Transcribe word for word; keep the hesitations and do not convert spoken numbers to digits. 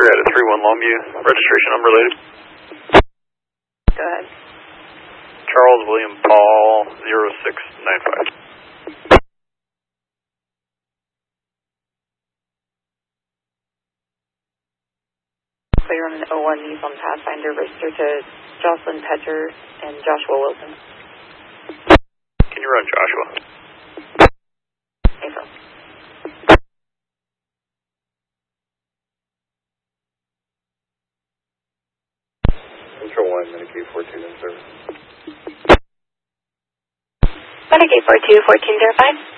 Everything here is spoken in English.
at a three one Longview, registration unrelated. Go ahead. Charles William Paul, zero six nine five. Clear on an oh one Nissan Pathfinder, register to Jocelyn Petcher and Joshua Wilson. Can you run Joshua? April. Control one, Medicaid fourteen in service. Medicaid four two, fourteen zero five.